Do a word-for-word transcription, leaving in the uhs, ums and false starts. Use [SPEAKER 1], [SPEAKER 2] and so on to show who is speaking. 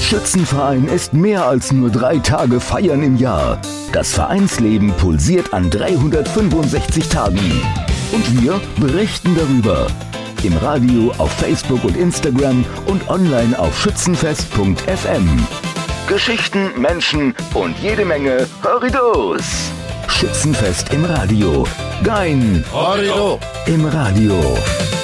[SPEAKER 1] Schützenverein ist mehr als nur drei Tage feiern im Jahr. Das Vereinsleben pulsiert an dreihundertfünfundsechzig Tagen. Und wir berichten darüber. Im Radio, auf Facebook und Instagram und online auf schützenfest punkt f m. Geschichten, Menschen und jede Menge Horridos. Schützenfest im Radio. Gein
[SPEAKER 2] Horrido
[SPEAKER 1] im Radio.